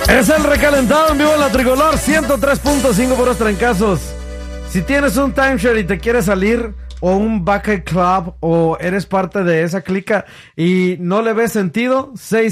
Es el recalentado en vivo en la Tricolor 103.5 puros trancazos. Si tienes un timeshare y te quieres salir, o un bucket club, o eres parte de esa clica y no le ves sentido,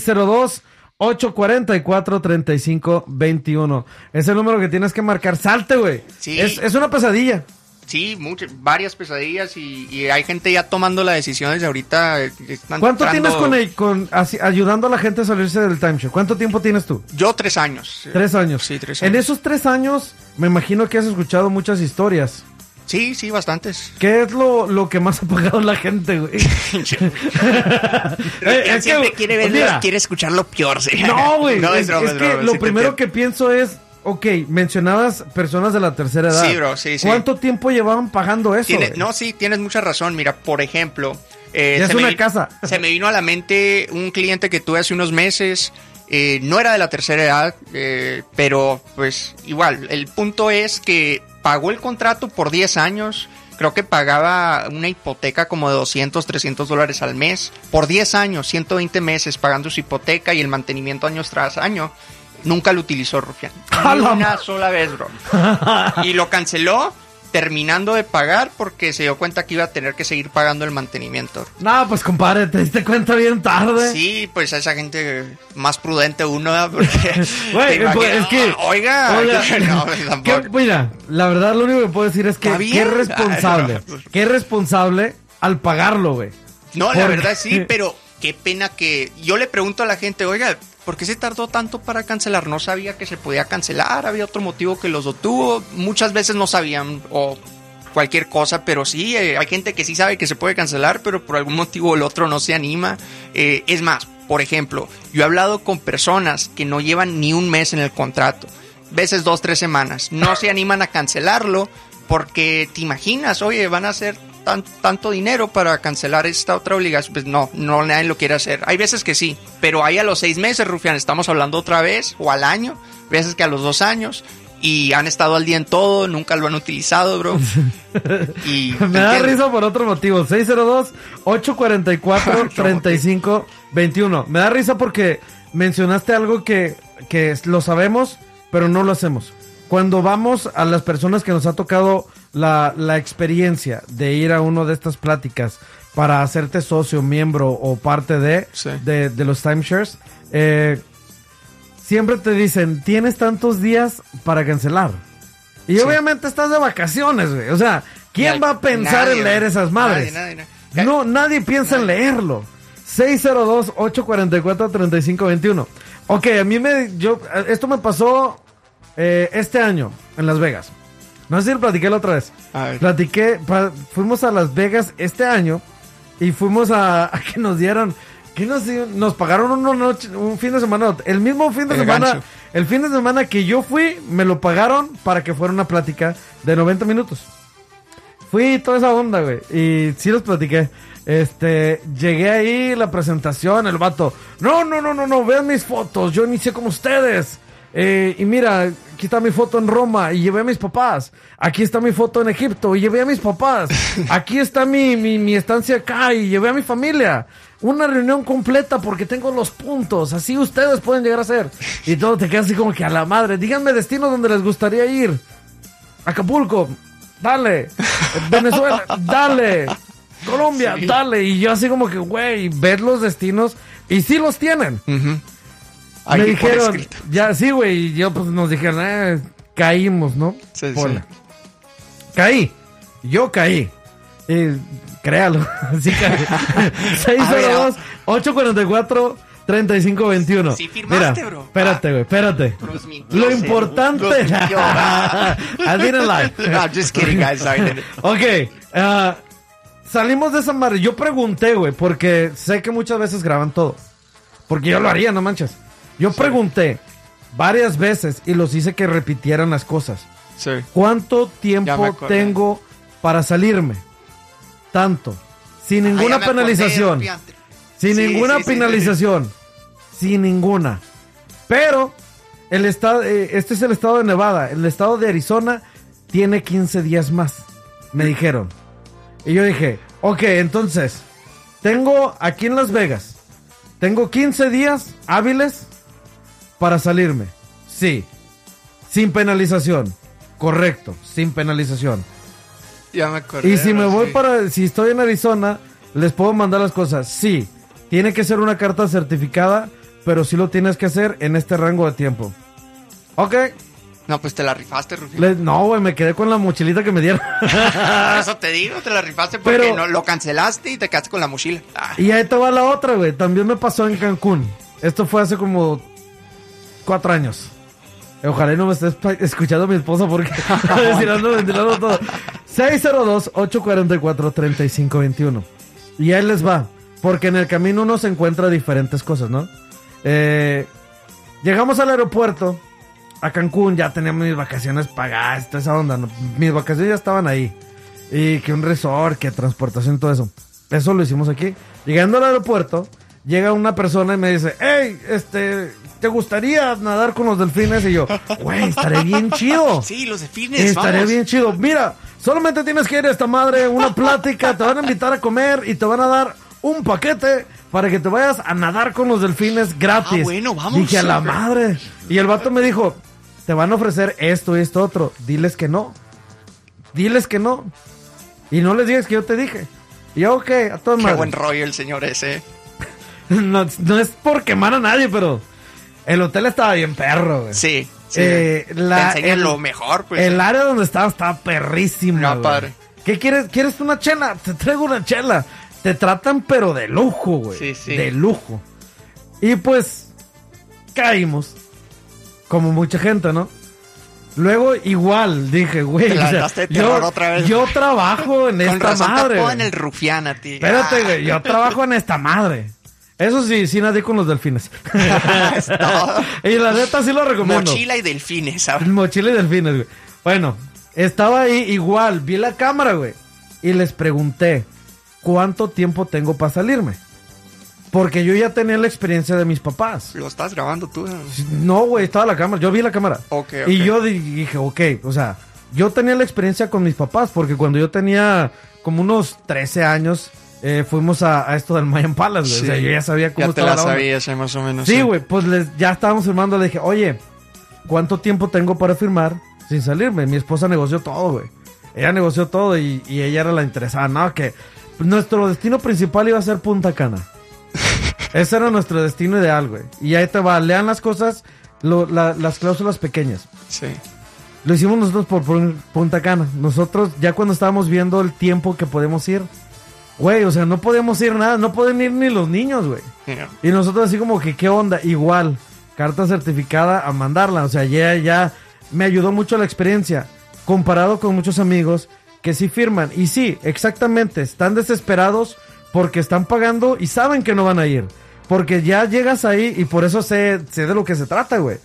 602-844-3521. Es el número que tienes que marcar. Salte, güey. Sí. Es una pesadilla. Sí, varias pesadillas y hay gente ya tomando las decisiones de ahorita. ¿Cuánto tienes ayudando a la gente a salirse del timeshare? ¿Cuánto tiempo tienes tú? Yo 3 años. 3 años. Sí, 3 años. En esos 3 años, me imagino que has escuchado muchas historias. Sí, bastantes. ¿Qué es lo que más ha pagado la gente, güey? Siempre quiere escuchar lo peor, sí. No, güey. No, es que lo primero que pienso es, ok, mencionabas personas de la tercera edad. Sí, bro, sí. ¿Cuánto tiempo llevaban pagando eso? Tienes mucha razón. Mira, por ejemplo... es una casa. Se me vino a la mente un cliente que tuve hace unos meses. No era de la tercera edad, pero pues igual. El punto es que pagó el contrato por 10 años. Creo que pagaba una hipoteca como de $200-300 al mes. Por 10 años, 120 meses pagando su hipoteca y el mantenimiento años tras año. Nunca lo utilizó, Rufián. Ni una sola vez, bro. Y lo canceló terminando de pagar porque se dio cuenta que iba a tener que seguir pagando el mantenimiento. No, pues compadre, te diste cuenta bien tarde. Sí, pues a esa gente más prudente uno, ¿verdad? Porque güey, es que oiga, no, mira, la verdad lo único que puedo decir es que qué responsable al pagarlo, güey. No, la verdad sí, pero qué pena que yo le pregunto a la gente, oiga, ¿por qué se tardó tanto para cancelar? No sabía que se podía cancelar, había otro motivo que los detuvo. Muchas veces no sabían o cualquier cosa, pero sí, hay gente que sí sabe que se puede cancelar, pero por algún motivo el otro no se anima. Es más, por ejemplo, yo he hablado con personas que no llevan ni un mes en el contrato, veces 2-3 semanas, no se animan a cancelarlo porque te imaginas, oye, van a hacer tanto dinero para cancelar esta otra obligación. Pues no, nadie lo quiere hacer. Hay veces que sí, pero hay a los 6 meses, Rufián, estamos hablando otra vez, o al año, veces que a los 2 años, y han estado al día en todo, nunca lo han utilizado, bro. Y me da risa por otro motivo. 602-844-3521. Me da risa porque mencionaste algo que lo sabemos, pero no lo hacemos. Cuando vamos a las personas que nos ha tocado la experiencia de ir a una de estas pláticas para hacerte socio, miembro o parte de los timeshares, siempre te dicen, tienes tantos días para cancelar. Y obviamente estás de vacaciones, güey. O sea, ¿quién va a pensar en leer esas madres? Nadie. No, nadie piensa en leerlo. 602-844-3521. Ok, esto me pasó este año en Las Vegas. No sé si lo platiqué la otra vez. Fuimos a Las Vegas este año y fuimos a que nos dieron, nos pagaron un fin de semana, el mismo fin de semana, gancho. El fin de semana que yo fui, me lo pagaron para que fuera una plática de 90 minutos. Fui toda esa onda, güey, y sí los platiqué. Llegué ahí, la presentación, el vato, no, vean mis fotos, yo inicié como ustedes. Y mira, aquí está mi foto en Roma y llevé a mis papás. Aquí está mi foto en Egipto y llevé a mis papás. Aquí está mi estancia acá y llevé a mi familia. Una reunión completa porque tengo los puntos. Así ustedes pueden llegar a ser. Y todo te queda así como que a la madre. Díganme destinos donde les gustaría ir. Acapulco, dale. Venezuela, dale. Colombia, dale. Y yo así como que, güey, ver los destinos. Y sí los tienen. Me dijeron, ya, sí, güey, y yo pues nos dijeron, caímos, ¿no? Sí. Caí, yo caí. Créalo, sí caí. 602-844-3521. Sí firmaste, mira, bro. Espérate. Lo importante... I didn't lie. No, just kidding, guys. Sorry. Ok, salimos de esa madre. Yo pregunté, güey, porque sé que muchas veces graban todo. Porque yo lo haría, no manches. Yo pregunté varias veces y los hice que repitieran las cosas. Sí. ¿Cuánto tiempo tengo para salirme? Tanto. Sin ninguna penalización. Sin ninguna penalización. Sin ninguna. Pero este es el estado de Nevada. El estado de Arizona tiene 15 días más. Me dijeron. Y yo dije, ok, entonces, tengo aquí en Las Vegas, tengo 15 días hábiles para salirme. Sí. Sin penalización. Correcto, sin penalización. Ya me acordé. Y si me voy si estoy en Arizona, les puedo mandar las cosas. Sí, tiene que ser una carta certificada, pero sí lo tienes que hacer en este rango de tiempo. Ok. No, pues te la rifaste, Rufián. No, güey, me quedé con la mochilita que me dieron. Por eso te digo, te la rifaste porque no, lo cancelaste y te quedaste con la mochila. Y ahí te va la otra, güey. También me pasó en Cancún. Esto fue hace como 4 años. Ojalá no me estés escuchando mi esposa porque ventilando todo. 602-844-3521. Y ahí les va. Porque en el camino uno se encuentra diferentes cosas, ¿no? Llegamos al aeropuerto a Cancún, ya teníamos mis vacaciones pagadas, toda esa onda, ¿no? Mis vacaciones ya estaban ahí. Y que un resort, que transportación, todo eso. Eso lo hicimos aquí. Llegando al aeropuerto, llega una persona y me dice, hey, ¿te gustaría nadar con los delfines? Y yo, güey, estaré bien chido. Sí, los delfines, estaré bien chido. Mira, solamente tienes que ir a esta madre, una plática, te van a invitar a comer y te van a dar un paquete para que te vayas a nadar con los delfines gratis. Bueno, vamos. Dije, a la madre. Y el vato me dijo, te van a ofrecer esto y esto otro. Diles que no. Diles que no. Y no les digas que yo te dije. Y yo, ok, a todas madres. Qué buen rollo el señor ese. No es por quemar a nadie, pero el hotel estaba bien perro, güey. Sí. Te enseñan lo mejor, pues. El área donde estaba perrísimo. No, padre. ¿Qué quieres? ¿Quieres una chela? Te traigo una chela. Te tratan, pero de lujo, güey. Sí. De lujo. Y pues, caímos. Como mucha gente, ¿no? Luego, igual, dije, güey. Yo trabajo en esta madre. Con el Rufián a ti. Espérate, güey. Yo trabajo en esta madre. Eso sí nadé con los delfines. Y la neta sí lo recomiendo. Mochila y delfines, ¿sabes? Mochila y delfines, güey. Bueno, estaba ahí igual, vi la cámara, güey. Y les pregunté, ¿cuánto tiempo tengo para salirme? Porque yo ya tenía la experiencia de mis papás. ¿Lo estás grabando tú? No, güey, estaba la cámara. Yo vi la cámara. Okay. Y yo dije, ok, o sea, yo tenía la experiencia con mis papás. Porque cuando yo tenía como unos 13 años... fuimos a esto del Mayan Palace, güey. Sí. O sea, yo ya sabía cómo estaba la onda. Ya te la sabías, más o menos. Sí, güey, pues ya estábamos firmando. Le dije, oye, ¿cuánto tiempo tengo para firmar sin salirme? Mi esposa negoció todo, güey. Ella negoció todo y ella era la interesada. No, que nuestro destino principal iba a ser Punta Cana. Ese era nuestro destino ideal, güey. Y ahí te va, lean las cosas, las cláusulas pequeñas. Sí. Lo hicimos nosotros por Punta Cana. Nosotros, ya cuando estábamos viendo el tiempo que podemos ir... Güey, o sea, no podemos ir nada, no pueden ir ni los niños, güey. Yeah. Y nosotros así como que, ¿qué onda? Igual, carta certificada a mandarla. O sea, ya me ayudó mucho la experiencia. Comparado con muchos amigos que sí firman. Y sí, exactamente, están desesperados porque están pagando y saben que no van a ir. Porque ya llegas ahí y por eso sé de lo que se trata, güey.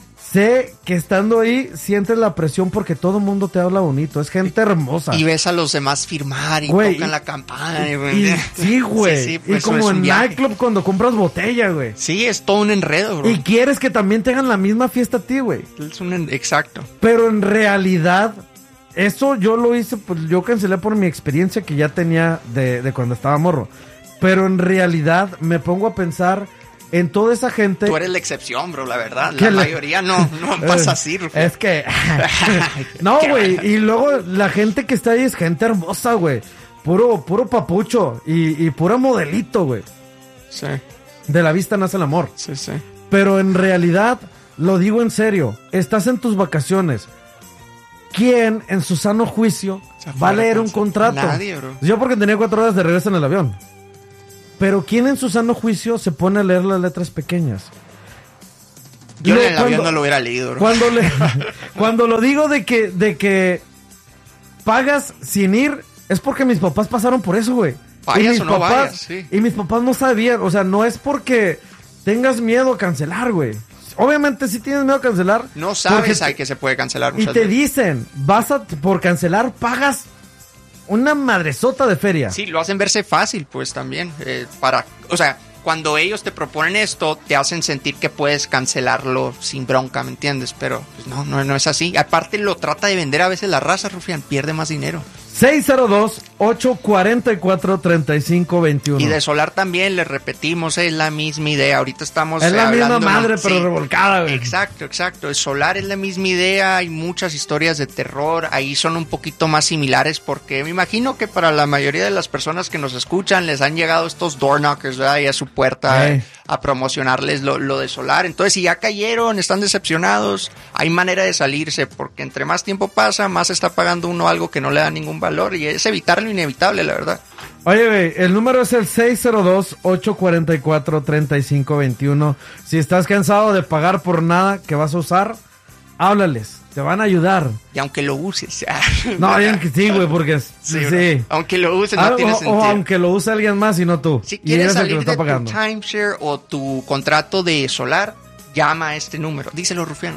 Sé que estando ahí sientes la presión porque todo el mundo te habla bonito. Es gente hermosa. Y ves a los demás firmar y tocan la campana. Sí, güey. Sí, pues y como en nightclub cuando compras botella, güey. Sí, es todo un enredo, bro. Y quieres que también tengan la misma fiesta a ti, güey. Exacto. Pero en realidad, eso yo lo hice, pues yo cancelé por mi experiencia que ya tenía de cuando estaba morro. Pero en realidad me pongo a pensar... En toda esa gente... Tú eres la excepción, bro, la verdad. La mayoría no pasa así, Rufián. Es que... No, güey. Y luego la gente que está ahí es gente hermosa, güey. Puro papucho. Y puro modelito, güey. Sí. De la vista nace el amor. Sí. Pero en realidad, lo digo en serio. Estás en tus vacaciones. ¿Quién, en su sano juicio, va a leer un contrato? Nadie, bro. Yo porque tenía 4 horas de regreso en el avión. Pero ¿quién en su sano juicio se pone a leer las letras pequeñas? Yo en el avión no lo hubiera leído, bro. Cuando lo digo de que pagas sin ir, es porque mis papás pasaron por eso, güey. Vayas o no vayas, sí. Y mis papás no sabían, o sea, no es porque tengas miedo a cancelar, güey. Obviamente si tienes miedo a cancelar. No sabes que se puede cancelar. Y te dicen, por cancelar pagas una madresota de feria. Sí, lo hacen verse fácil, pues también. O sea, cuando ellos te proponen esto, te hacen sentir que puedes cancelarlo sin bronca, ¿me entiendes? Pero pues, no es así. Aparte lo trata de vender a veces la raza, Rufián, pierde más dinero. 602-844-3521. Y de solar también, les repetimos, es la misma idea. Ahorita estamos es la misma madre, pero sí, revolcada, güey. Exacto. El solar es la misma idea. Hay muchas historias de terror. Ahí son un poquito más similares porque me imagino que para la mayoría de las personas que nos escuchan les han llegado estos door knockers, ¿verdad? Ahí a su puerta a promocionarles lo de solar. Entonces, si ya cayeron, están decepcionados, hay manera de salirse porque entre más tiempo pasa, más está pagando uno algo que no le da ningún valor y es evitar lo inevitable, la verdad. Oye, güey, el número es el 602-844-3521. Si estás cansado de pagar por nada que vas a usar, háblales, te van a ayudar. Y aunque lo uses. No, sí, güey, porque sí. Aunque lo uses no tiene sentido. O aunque lo use alguien más y no tú. Si quieres salir de tu timeshare o tu contrato de solar, llama a este número. Díselo, Rufián.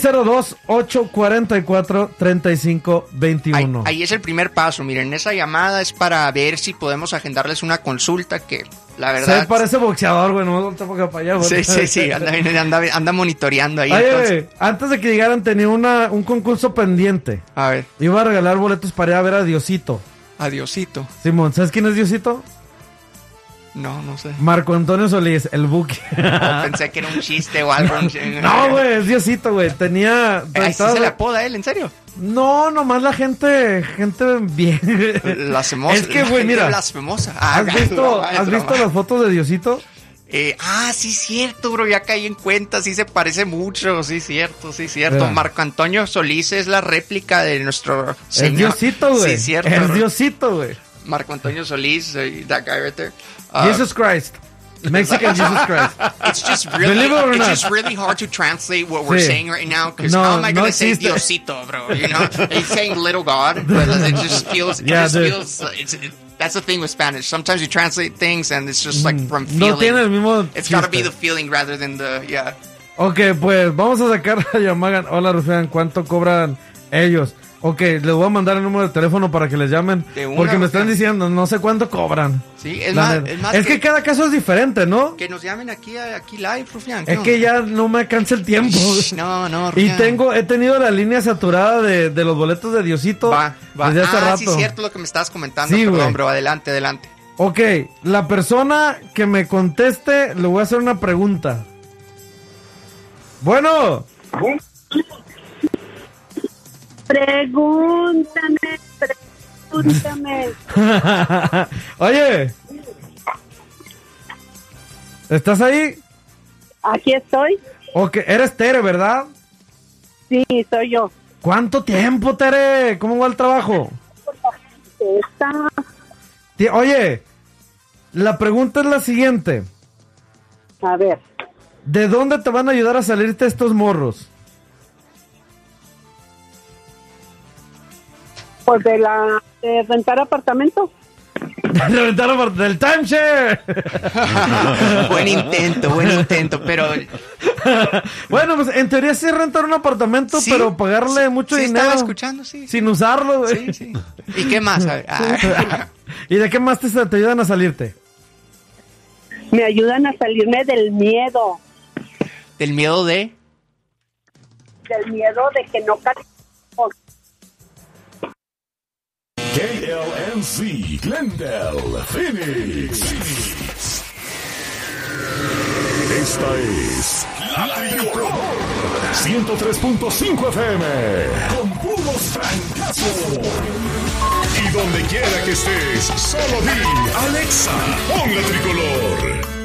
602-844-3521. Ahí es el primer paso. Miren, esa llamada es para ver si podemos agendarles una consulta que, la verdad... Se parece boxeador, güey. No me para allá, güey. Sí. Anda monitoreando ahí. Oye, antes de que llegaran tenía un concurso pendiente. A ver. Iba a regalar boletos para ir a ver a Diosito. A Diosito. Simón, ¿sabes quién es Diosito? No sé. Marco Antonio Solís, el Buki. Pensé que era un chiste o algo. No, güey, es Diosito, güey. Tenía... ¿Así se le apoda a él, en serio? No, nomás la gente bien. Blasfemosa. Es que, güey, mira. Blasfemosa. ¿Has visto las fotos de Diosito? Sí, cierto, bro, ya caí en cuenta, sí se parece mucho, sí, cierto. Yeah. Marco Antonio Solís es la réplica de nuestro señor. Es Diosito, güey. Sí, cierto. Es Diosito, güey. Marco Antonio Solís, that guy right there. Jesus Christ. Mexican Jesus Christ. It's just really hard to translate what we're saying right now because how am I going to say Diosito, bro? You know, he's saying little God, but it just feels. That's the thing with Spanish. Sometimes you translate things and it's just like from feeling. No tiene el mismo. It's got to be the feeling rather than the Ok, pues vamos a sacar la llamada. Hola, Rufián, ¿cuánto cobran ellos? Ok, les voy a mandar el número de teléfono para que les llamen. Porque me están diciendo, no sé cuánto cobran. Sí, es más que cada caso es diferente, ¿no? Que nos llamen aquí live, Rufián. Es que ya no me alcanza el tiempo. No, Rufián. Y he tenido la línea saturada de los boletos de Diosito desde hace rato. Sí, es cierto lo que me estabas comentando. Sí, perdón, bro, adelante. Ok, la persona que me conteste, le voy a hacer una pregunta. Bueno. Pregúntame. Oye, ¿estás ahí? Aquí estoy. Ok, eres Tere, ¿verdad? Sí, soy yo. ¿Cuánto tiempo, Tere? ¿Cómo va el trabajo? Oye, la pregunta es la siguiente. A ver. ¿De dónde te van a ayudar a salirte estos morros? Pues de rentar apartamento. Del timeshare. Buen intento, pero... Bueno, pues en teoría sí rentar un apartamento, sí, pero pagarle mucho dinero. Estaba escuchando, sí. Sin usarlo, güey. Sí. ¿Y qué más? ¿Y de qué más te ayudan a salirte? Me ayudan a salirme del miedo. ¿Del miedo de? Del miedo de que no califico. KLNC, Glendale, Phoenix. Esta es la Tricolour 103.5 FM con puros francazos. Y donde quiera que estés, solo di Alexa, pon la Tricolor.